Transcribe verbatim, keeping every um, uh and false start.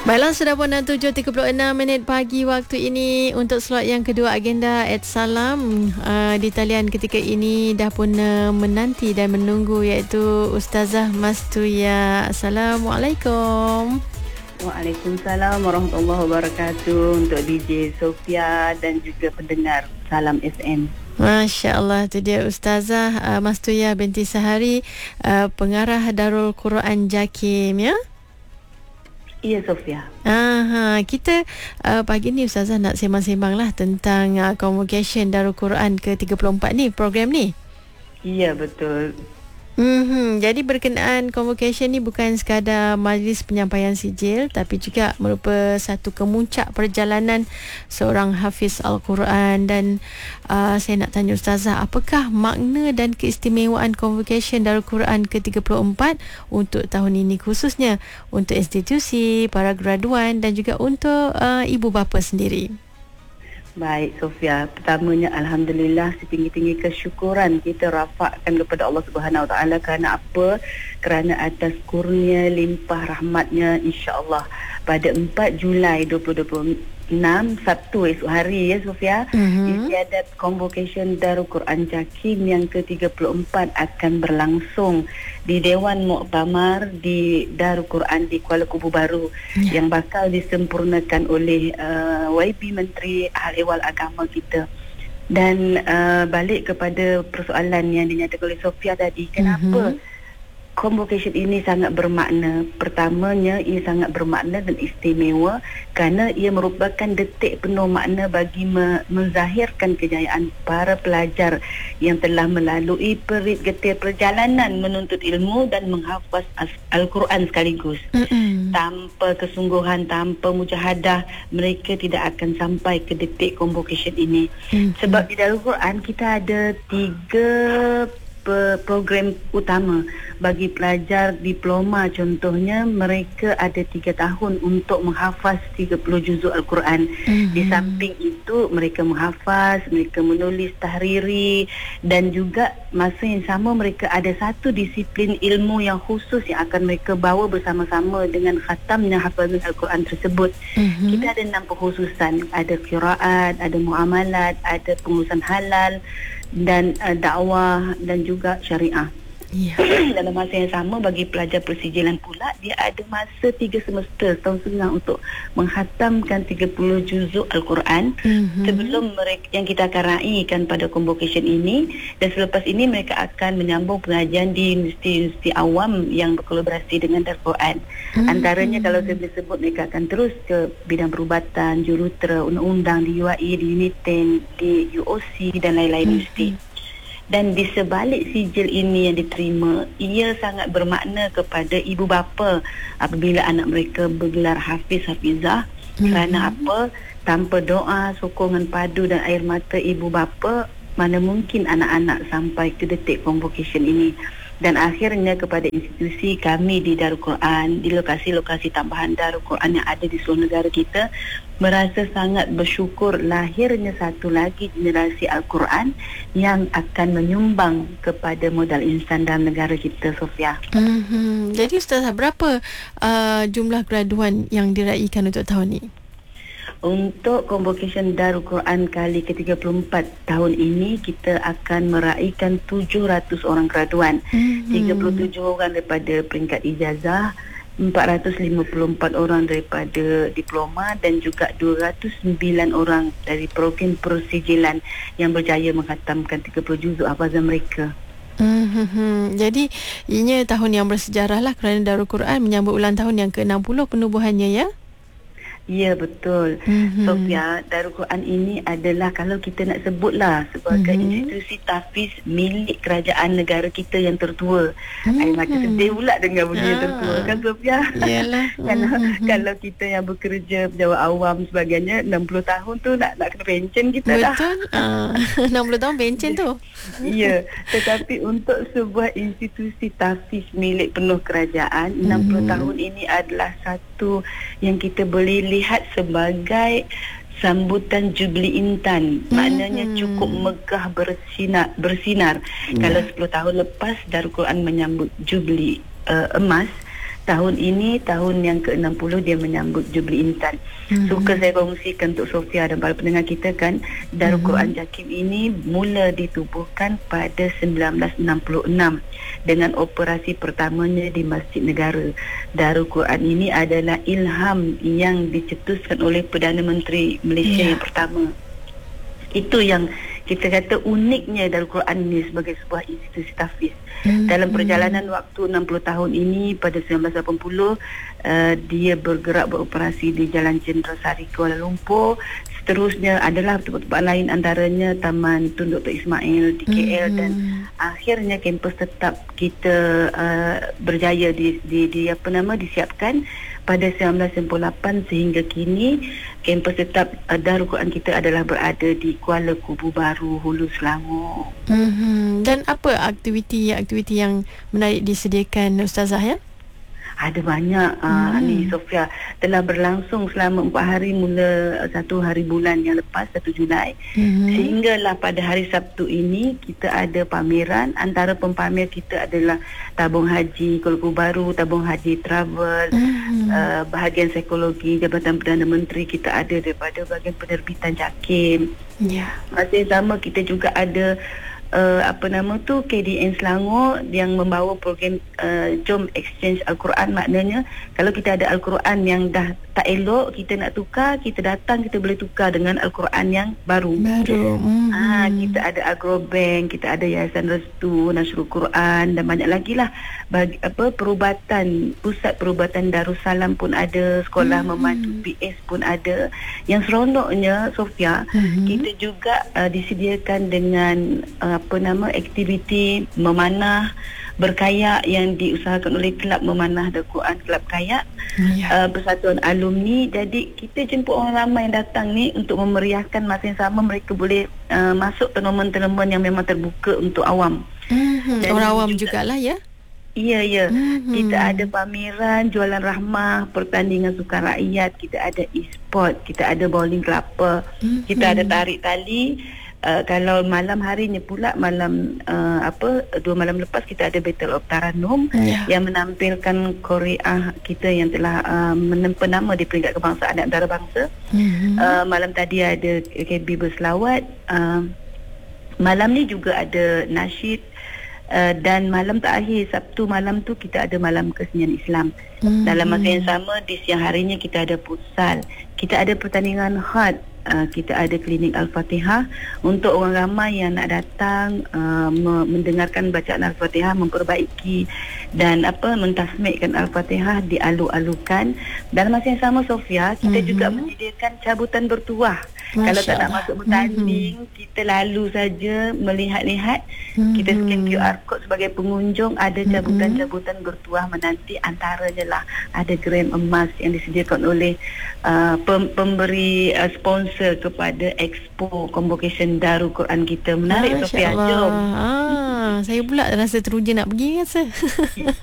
Baiklah, sudah pun tujuh tiga puluh enam minit pagi waktu ini untuk slot yang kedua agenda Ed Salam. Uh, di talian ketika ini dah pun uh, menanti dan menunggu iaitu Ustazah Mastuya. Assalamualaikum. Waalaikumsalam warahmatullahi wabarakatuh untuk D J Sofia dan juga pendengar Salam S M. Masya Allah, itu dia Ustazah uh, Mastuya binti Sahari, uh, pengarah Darul Quran Jakim, ya? Iya, Sofia. Aha, kita uh, pagi ni Ustazah nak sembang-sembang lah tentang uh, Convocation Darul Quran ke tiga puluh empat ni, program ni. Iya, betul. Mm-hmm. Jadi berkenaan convocation ni bukan sekadar majlis penyampaian sijil, tapi juga merupakan satu kemuncak perjalanan seorang hafiz Al-Quran. Dan uh, saya nak tanya Ustazah, apakah makna dan keistimewaan convocation Darul Quran ke tiga puluh empat untuk tahun ini, khususnya untuk institusi, para graduan dan juga untuk uh, ibu bapa sendiri? Baik, Sofia. Pertamanya, Alhamdulillah, setinggi-tinggi kesyukuran kita rafakkan kepada Allah Subhanahu Wa Taala. Kerana apa? Kerana atas kurnia limpah rahmatnya, insya-Allah pada empat Julai dua ribu dua puluh enam, Sabtu esok hari, ya Sofia, mm-hmm. istiadat Convocation Darul Quran Jakim yang ke tiga puluh empat akan berlangsung di Dewan Muktamar di Darul Quran di Kuala Kubu Baru, yeah. yang bakal disempurnakan oleh uh, Y B Menteri Hal Ehwal Agama kita. Dan uh, balik kepada persoalan yang dinyatakan oleh Sofia tadi, kenapa mm-hmm. convocation ini sangat bermakna? Pertamanya, ia sangat bermakna dan istimewa kerana ia merupakan detik penuh makna bagi me- menzahirkan kejayaan para pelajar yang telah melalui perit getir perjalanan menuntut ilmu dan menghafaz Al-Quran sekaligus. Mm-hmm. Tanpa kesungguhan, tanpa mujahadah, mereka tidak akan sampai ke detik convocation ini. Mm-hmm. Sebab di dalam Quran kita ada tiga program utama bagi pelajar diploma. Contohnya, mereka ada tiga tahun untuk menghafaz tiga puluh juzuk Al-Quran. Mm-hmm. Di samping itu, mereka menghafaz, mereka menulis tahriri, dan juga masa yang sama mereka ada satu disiplin ilmu yang khusus yang akan mereka bawa bersama-sama dengan khatamnya hafazan Al-Quran tersebut. Mm-hmm. Kita ada enam pengkhususan, ada qiraat, ada muamalat, ada pengurusan halal dan uh, dakwah dan juga syariah. Yeah. Dalam masa yang sama, bagi pelajar persijilan pula, dia ada masa tiga semester, tahun setengah untuk menghatamkan tiga puluh juzuk Al-Quran mm-hmm. sebelum mereka yang kita akan raikan pada convocation ini. Dan selepas ini mereka akan menyambung pengajian di universiti-universiti awam yang berkolaborasi dengan Darul Quran. Mm-hmm. Antaranya, kalau saya boleh sebut, mereka akan terus ke bidang perubatan, jurutera, undang-undang di U A E, di Uniten, di U O C dan lain-lain mm-hmm. universiti. Dan di sebalik sijil ini yang diterima, ia sangat bermakna kepada ibu bapa apabila anak mereka bergelar hafiz hafizah. Mm-hmm. Kerana apa? Tanpa doa, sokongan padu dan air mata ibu bapa, mana mungkin anak-anak sampai ke detik convocation ini. Dan akhirnya kepada institusi kami di Darul Quran, di lokasi-lokasi tambahan Darul Quran yang ada di seluruh negara kita, merasa sangat bersyukur lahirnya satu lagi generasi Al-Quran yang akan menyumbang kepada modal insan dalam negara kita, Sofia. Mm-hmm. Jadi Ustazah, berapa uh, jumlah graduan yang diraikan untuk tahun ini? Untuk Convocation Darul Quran kali ke tiga puluh empat tahun ini, kita akan meraihkan tujuh ratus orang graduan. Mm-hmm. tiga puluh tujuh orang daripada peringkat ijazah, empat ratus lima puluh empat orang daripada diploma dan juga dua ratus sembilan orang dari program persijilan yang berjaya menghatamkan tiga puluh juzuk hafazan mereka. Mm-hmm. Jadi ianya tahun yang bersejarah lah kerana Darul Quran menyambut ulang tahun yang ke enam puluh penubuhannya, ya? Ya, betul. Mm-hmm. Sofia, Darul Quran ini adalah, kalau kita nak sebutlah, sebagai mm-hmm. institusi tahfiz milik kerajaan negara kita yang tertua. Mm-hmm. Air mata sedih pula dengar bunyi yang tertua, kan Sofia? Yalah. kalau, mm-hmm. kalau kita yang bekerja, pejabat awam sebagainya, enam puluh tahun tu nak nak kena pencen kita. Betul. Dah. Betul. Uh, enam puluh tahun pencen tu. Ya, tetapi untuk sebuah institusi tahfiz milik penuh kerajaan, mm-hmm. enam puluh tahun ini adalah satu yang kita boleh lihat sebagai sambutan Jubli Intan. Maknanya mm-hmm. cukup megah bersinar, bersinar. Yeah. Kalau sepuluh tahun lepas Darul Quran menyambut Jubli uh, emas, tahun ini tahun yang ke enam puluh dia menyambut Jubli Intan. Mm-hmm. Suka saya kongsikan untuk Sofia dan para pendengar kita kan, Darul mm-hmm. Quran Jakim ini mula ditubuhkan pada sembilan belas enam puluh enam dengan operasi pertamanya di Masjid Negara. Darul Quran ini adalah ilham yang dicetuskan oleh Perdana Menteri Malaysia yeah. yang pertama. Itu yang kita kata uniknya Darul Quran ini sebagai sebuah institusi tahfiz. Hmm. Dalam perjalanan waktu enam puluh tahun ini, pada sembilan belas lapan puluh uh, dia bergerak beroperasi di Jalan Jenderal Sari Kuala Lumpur. Seterusnya adalah tempat-tempat lain, antaranya Taman Tun Doktor Ismail di K L, hmm. dan akhirnya kampus tetap kita uh, berjaya di, di, di apa nama disiapkan pada sembilan belas sembilan puluh lapan sehingga kini. Kampus tetap uh, Darul Quran kita adalah berada di Kuala Kubu Baru, Hulu, Selangor. Mm-hmm. Dan apa aktiviti-aktiviti yang menarik disediakan Ustazah ya? Ada banyak uh, hmm. ni Sofia, telah berlangsung selama empat hari mula satu hari bulan yang lepas satu Julai hmm. sehinggalah pada hari Sabtu ini kita ada pameran. Antara pempamer kita adalah Tabung Haji Kuala Lumpur Baru, Tabung Haji Travel, hmm. uh, bahagian psikologi Jabatan Perdana Menteri kita ada daripada bahagian penerbitan Jakim. Ya. Masa yang sama kita juga ada Uh, apa nama tu K D N Selangor yang membawa program uh, Jom Exchange Al-Quran. Maknanya kalau kita ada Al-Quran yang dah tak elok, kita nak tukar, kita datang, kita boleh tukar dengan Al-Quran yang baru. Baru. Mm-hmm. Ah, kita ada Agrobank, kita ada Yayasan Restu, Nasrul Quran dan banyak lagi lah. Bagi, apa, perubatan, pusat perubatan Darussalam pun ada, sekolah mm-hmm. memandu P S pun ada. Yang seronoknya Sofia, mm-hmm. kita juga uh, disediakan dengan uh, apa nama aktiviti memanah, berkayak yang diusahakan oleh Kelab Memanah Darul Quran, Kelab Kayak, ya. uh, Persatuan Alumni. Jadi kita jemput orang ramai yang datang ni untuk memeriahkan. Masa yang sama mereka boleh uh, masuk tournament-tournament yang memang terbuka untuk awam. Mm-hmm. Orang awam juga, jugalah ya. Ya, ya. Mm-hmm. Kita ada pameran, jualan rahmah, pertandingan sukan rakyat, kita ada e-sport, kita ada bowling kelapa, mm-hmm. kita ada tarik tali. Uh, kalau malam harinya pula, malam uh, apa dua malam lepas kita ada Battle of Taranum, yeah. yang menampilkan Korea kita yang telah uh, menempa nama di peringkat kebangsaan dan antarabangsa. Mm-hmm. Uh, malam tadi ada K B berselawat. Uh, malam ni juga ada nasyid. Uh, dan malam terakhir Sabtu malam tu kita ada malam kesenian Islam. Mm-hmm. Dalam masa yang sama di siang harinya kita ada futsal, kita ada pertandingan khat, uh, kita ada klinik Al-Fatihah untuk orang ramai yang nak datang uh, me- mendengarkan bacaan Al-Fatihah, memperbaiki dan apa mentasmikkan Al-Fatihah, dialu-alukan. Dalam masa yang sama Sofia, kita mm-hmm. juga menyediakan cabutan bertuah. Masya Kalau tak nak Allah. masuk bertanding, mm-hmm. kita lalu saja melihat-lihat, mm-hmm. kita scan Q R code sebagai pengunjung, ada cabutan-cabutan bertuah menanti. Antaranya lah ada gram emas yang disediakan oleh uh, pem- pemberi uh, sponsor kepada Expo Convocation Darul Quran kita. Menarik Sofia, jom. Ah, saya pula rasa teruja nak pergi rasa.